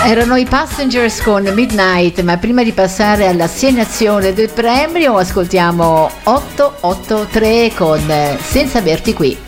Erano i Passengers con Midnight, ma prima di passare all'assegnazione del premio ascoltiamo 883 con Senza averti qui.